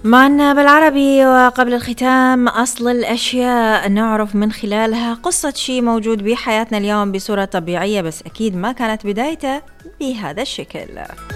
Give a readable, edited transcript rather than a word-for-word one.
معنا بالعربي. وقبل الختام أصل الأشياء نعرف من خلالها قصة شيء موجود بحياتنا اليوم بصورة طبيعية، بس أكيد ما كانت بدايته بهذا الشكل.